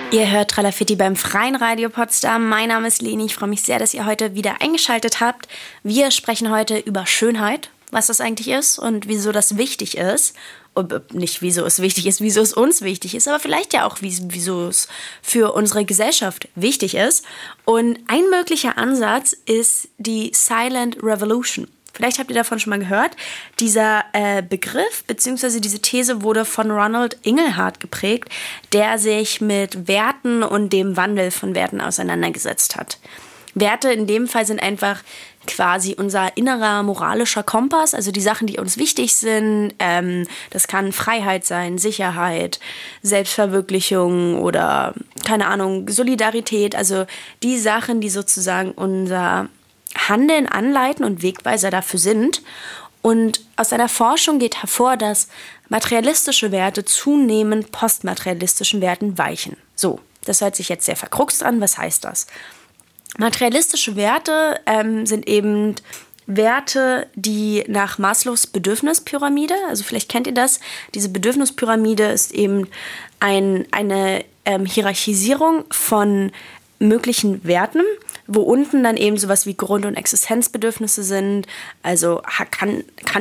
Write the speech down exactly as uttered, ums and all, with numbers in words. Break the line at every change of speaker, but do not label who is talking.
Ihr hört Tralafitti beim Freien Radio Potsdam. Mein Name ist Leni. Ich freue mich sehr, dass ihr heute wieder eingeschaltet habt. Wir sprechen heute über Schönheit, was das eigentlich ist und wieso das wichtig ist. Und nicht, wieso es wichtig ist, wieso es uns wichtig ist, aber vielleicht ja auch, wieso es für unsere Gesellschaft wichtig ist. Und ein möglicher Ansatz ist die Silent Revolution. Vielleicht habt ihr davon schon mal gehört. Dieser äh, Begriff bzw. diese These wurde von Ronald Inglehart geprägt, der sich mit Werten und dem Wandel von Werten auseinandergesetzt hat. Werte in dem Fall sind einfach quasi unser innerer moralischer Kompass, also die Sachen, die uns wichtig sind. Ähm, das kann Freiheit sein, Sicherheit, Selbstverwirklichung oder, keine Ahnung, Solidarität. Also die Sachen, die sozusagen unser Handeln anleiten und Wegweiser dafür sind. Und aus einer Forschung geht hervor, dass materialistische Werte zunehmend postmaterialistischen Werten weichen. So, das hört sich jetzt sehr verkruxt an. Was heißt das? Materialistische Werte ähm, sind eben Werte, die nach Maslows Bedürfnispyramide, also vielleicht kennt ihr das, diese Bedürfnispyramide ist eben ein, eine ähm, Hierarchisierung von möglichen Werten, wo unten dann eben sowas wie Grund- und Existenzbedürfnisse sind. Also kann, kann